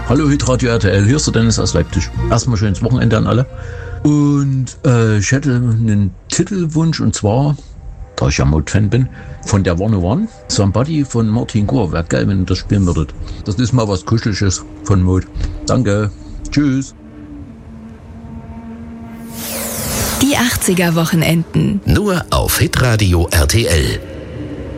Hallo Hitradio RTL, hier ist der Dennis aus Leipzig. Erstmal schönes Wochenende an alle. Und ich hätte einen Titelwunsch, und zwar, da ich ja Mode-Fan bin, von der 101, Somebody von Martin Gore. Wäre geil, wenn ihr das spielen würdet. Das ist mal was Kuscheliges von Mode. Danke. Tschüss. Die 80er Wochenenden. Nur auf Hitradio RTL.